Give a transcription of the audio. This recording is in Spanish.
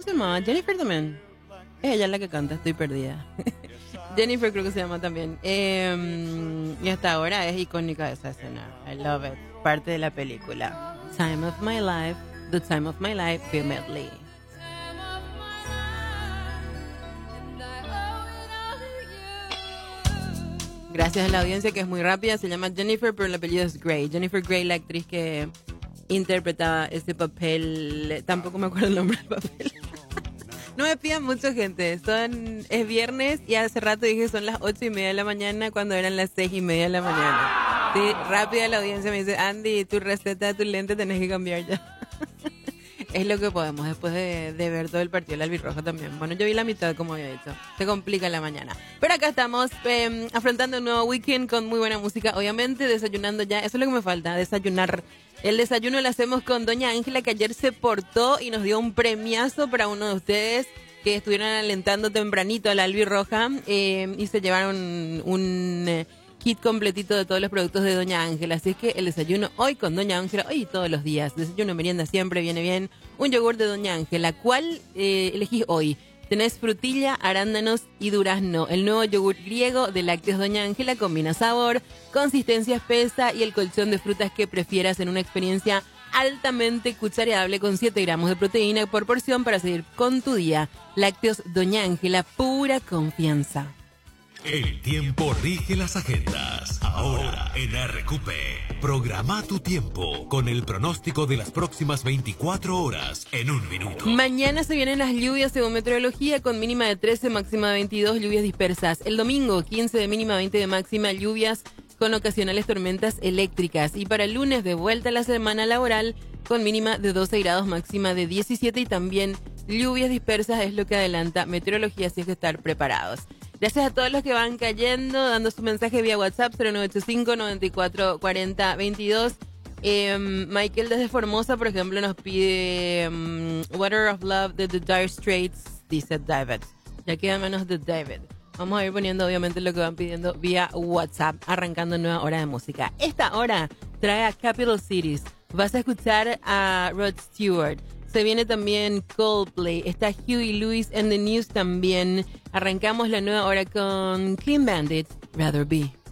se llama? Jennifer también. Es ella la que canta, estoy perdida. Jennifer creo que se llama también. Y hasta ahora es icónica esa escena. I love it. Parte de la película. Time of My Life, The Time of My Life, Bill Medley. Gracias a la audiencia que es muy rápida. Se llama Jennifer, pero el apellido es Grey. Jennifer Grey, la actriz que interpretaba ese papel. Tampoco me acuerdo el nombre del papel. No me pidan mucho, gente. Es viernes y hace rato dije son las 8:30 de la mañana cuando eran las 6:30 de la mañana. Sí, rápida la audiencia me dice, Andy, tu receta de tu lente tenés que cambiar ya. Es lo que podemos después de ver todo el partido del albirrojo también. Bueno, yo vi la mitad, como había dicho. Se complica la mañana. Pero acá estamos afrontando un nuevo weekend con muy buena música. Obviamente desayunando ya. Eso es lo que me falta, desayunar. El desayuno lo hacemos con Doña Ángela, que ayer se portó y nos dio un premiazo para uno de ustedes que estuvieron alentando tempranito a la albirroja y se llevaron un kit completito de todos los productos de Doña Ángela. Así es que el desayuno hoy con Doña Ángela, hoy y todos los días. Desayuno, merienda siempre viene bien. Un yogur de Doña Ángela. ¿Cuál elegís hoy? Tenés frutilla, arándanos y durazno. El nuevo yogur griego de lácteos Doña Ángela combina sabor, consistencia espesa y el colchón de frutas que prefieras en una experiencia altamente cuchareable con 7 gramos de proteína por porción para seguir con tu día. Lácteos Doña Ángela, pura confianza. El tiempo rige las agendas. Ahora en RQP, programa tu tiempo con el pronóstico de las próximas 24 horas en un minuto. Mañana se vienen las lluvias según meteorología con mínima de 13, máxima de 22, lluvias dispersas. El domingo 15 de mínima, 20 de máxima, lluvias con ocasionales tormentas eléctricas. Y para el lunes de vuelta a la semana laboral con mínima de 12 grados, máxima de 17 y también lluvias dispersas es lo que adelanta meteorología, así es que estar preparados. Gracias a todos los que van cayendo, dando su mensaje vía WhatsApp 0985-9440-22. Michael desde Formosa, por ejemplo, nos pide Water of Love de The Dire Straits, dice David. Ya queda menos de David. Vamos a ir poniendo obviamente lo que van pidiendo vía WhatsApp, arrancando nueva hora de música. Esta hora trae a Capital Cities. Vas a escuchar a Rod Stewart. Se viene también Coldplay, está Huey Lewis and the News también. Arrancamos la nueva hora con Clean Bandit, Rather Be.